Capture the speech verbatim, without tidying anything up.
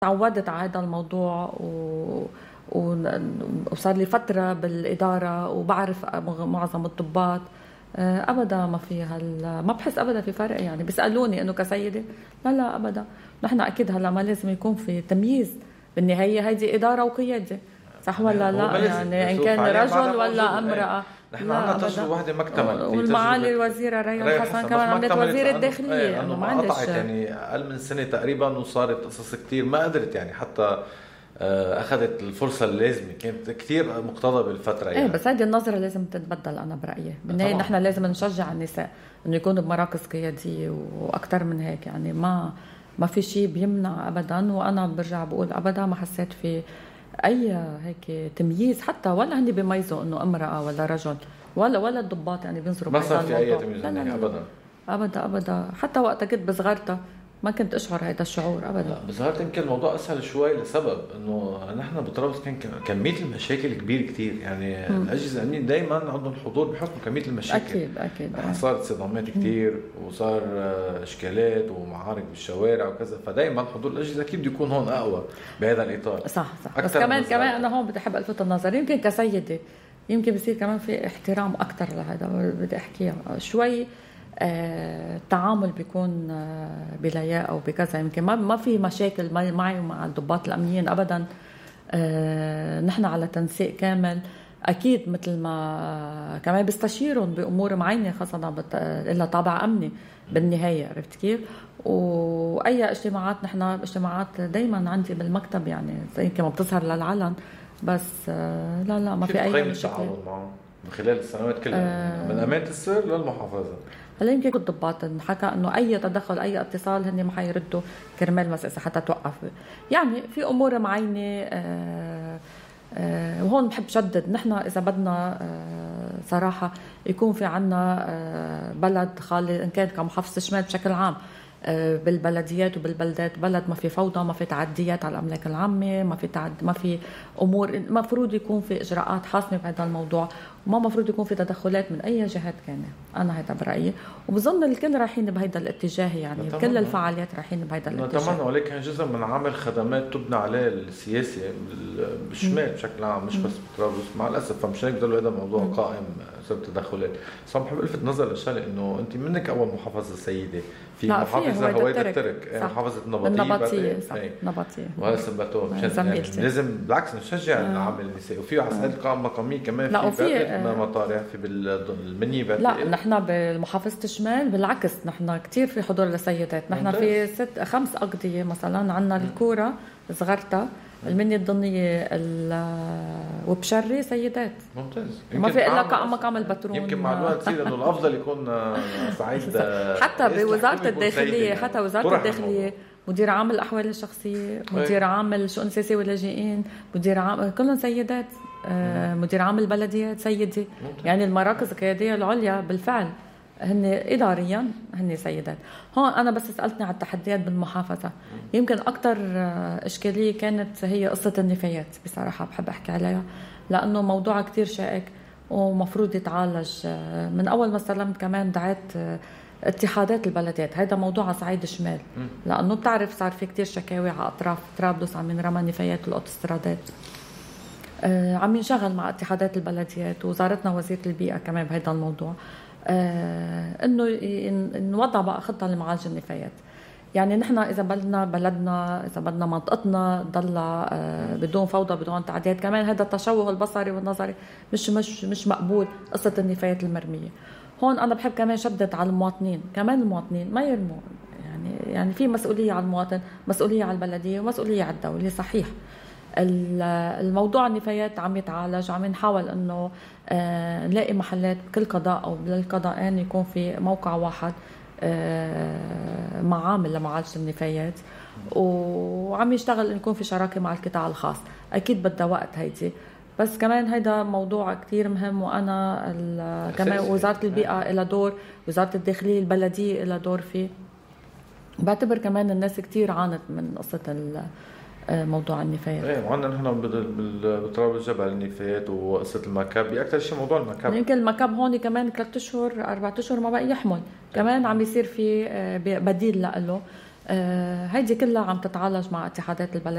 تعودت على هذا الموضوع و... وصار لي فترة بالإدارة وبعرف معظم الضباط. أبدا ما في هال ما بحس أبدا في فرق. يعني بيسألوني إنه كسيدة لا لا أبدا. نحن أكيد هلا ما لازم يكون في تمييز، بالنهاية هيدي إدارة وقيادة، صح ولا لا؟ يعني إن كان رجل ولا امرأة. نحن عندنا تجربة واحدة ما اكتملت. والمعالي الوزيرة ريان حسن كمان عملت وزير الداخلية، لأنه ما قطعت يعني أقل من سنة تقريبا وصارت قصص كتير ما قدرت يعني حتى أخذت الفرصة اللازمة، كانت كتير مقتضى بالفترة يعني. إيه بس هذه النظرة لازم تتبدل. أنا برأيي بالنهاية نحن لازم نشجع النساء إنه يكونوا بمراكز قيادية وأكتر من هيك. يعني ما ما في شيء بيمنع أبدا، وأنا برجع بقول أبدا ما حسيت في أي هيك تمييز حتى، ولا هني بيميزوا إنه امرأة ولا رجل ولا ولا الضباط يعني بينظروا ما صار في أي تمييز أبدا أبدا أبدا. حتى وقت كنت بصغرتها ما كنت أشعر هذا الشعور أبدا. لا بظهرت يمكن الموضوع أسهل شوي لسبب إنه نحن بطرابلس كان كمية المشاكل كبيرة كتير. يعني م. الأجهزة الأمنية دايما عندهم حضور بحكم كمية المشاكل. أكيد أكيد. صارت صدامات كتير وصار إشكالات ومعارك بالشوارع وكذا، فدايما حضور الأجهزة أكيد يكون هون أقوى بهذا الإطار. صح صح. بس كمان كمان أنا هون بدي أحب ألفت النظر، يمكن كسيدة يمكن بصير كمان في احترام أكتر لهذا. بدي أحكيها شوي. التعامل آه، بيكون آه، بلياقة أو بكذا. يمكن ما ما في مشاكل معي ومع الضباط الأمنيين أبدا. آه، نحن على تنسيق كامل أكيد، مثل ما كمان بيستشيرون بأمور معينة خاصة إلا طابع أمني بالنهاية. عرفت كيف؟ وأي اجتماعات نحن اجتماعات دايما عندي بالمكتب، يعني يمكن ما بتظهر للعلن بس آه، لا لا ما في أي مشكلة من خلال السنوات كلها. آه من أمانة السر للمحافظة. هلا يمكن الضباط انحكى انه اي تدخل اي اتصال هن ما حيردوا كرمال مسألة حتى توقف. يعني في امور معينه آه آه وهون بحب شدد، نحن اذا بدنا آه صراحه يكون في عنا آه بلد خالي، ان كان كمحافظه الشمال بشكل عام آه بالبلديات وبالبلدات، بلد ما في فوضى، ما في تعديات على الاملاك العامه، ما في تعد ما في امور مفروض يكون في اجراءات حاسمه بهذا الموضوع، وما مفروض يكون في تدخلات من اي جهات كانت. انا هذا برايي، وبظن الكل رايحين بهذا الاتجاه. يعني نتمنى. كل الفعاليات رايحين بهذا الاتجاه. نتمنى، ولكن جزء من عمل خدمات تبنى عليه السياسه بالشمال م. بشكل عام، مش م. بس بطرابلس مع الاسف. فمشان هيك بضل هذا الموضوع م. قائم صار تدخلات. بس عم بحب الفت نظر لشغله انه انت منك اول محافظه سيده في محافظه هويدا الترك، محافظه النبطيه النبطيه صح نبطيه وهذا سبته مشان يعني لازم بالعكس نشجع آه. العمل النسائي. وفي على صعيد القائمه المقاميه كمان في باقي مطارح في بالمنيه. لا نحن بالمحافظه الشمال بالعكس، نحن كتير في حضور للسيدات. نحن في ست خمس اقضيه مثلا عندنا الكوره صغرتها، المنية الضنية وبشري سيدات. ممتاز. ما في إلا كمقام البترون. يمكن مع الوقت تصير إنه الأفضل يكون صعيد حتى بوزارة الداخلية يعني. حتى وزارة الداخلية مدير عام الأحوال الشخصية، مدير عام الشؤون السياسية واللاجئين، مدير عام كلهم سيدات. آه مدير عام البلديات سيدي. ممتاز. يعني المراكز القيادية العليا بالفعل هن إداريا هن سيدات. هون أنا بس سألتني على التحديات بالمحافظة، يمكن أكتر إشكالية كانت هي قصة النفايات. بصراحة بحب أحكي عليها لأنه موضوع كتير شائك ومفروض يتعالج. من أول ما استلمت كمان دعيت اتحادات البلديات، هذا موضوع على صعيد الشمال، لأنه بتعرف صار في كتير شكاوي على أطراف طرابلس عم ينرمى نفايات الأوتوسترادات. عم ينشغل مع اتحادات البلديات ووزارتنا وزيرة البيئة كمان بهذا الموضوع، آه انه نوضع بقى خطه لمعالجه النفايات. يعني نحن اذا بدنا بلدنا اذا بدنا منطقتنا تضل آه بدون فوضى بدون تعديات، كمان هذا التشوه البصري والنظري مش مش مش مقبول. قصه النفايات المرميه هون انا بحب كمان شدد على المواطنين، كمان المواطنين ما يرموا. يعني يعني في مسؤوليه على المواطن، مسؤوليه على البلديه، ومسؤوليه على الدوله. صحيح الموضوع النفايات عم يتعالج، عم نحاول انه آه نلاقي محلات بكل قضاء او بالقضاءين يكون في موقع واحد آه معامل لمعالجه النفايات، وعم يشتغل يكون في شراكه مع القطاع الخاص. اكيد بدها وقت هيدي، بس كمان هيدا موضوع كتير مهم. وانا كمان وزاره البيئه لها دور، وزاره الداخليه البلديه لها دور فيه. بعتبر كمان الناس كتير عانت من قصه موضوع النفايات. ايه وعندنا نحن بطرابلس جبل النفايات وقصه المكب. اكثر شيء موضوع المكب، يمكن المكب هون كمان ثلاث اشهر اربع اشهر ما بقى يحمل. كمان عم يصير في بديل له هيدي كلها عم تتعالج مع اتحادات البلديات.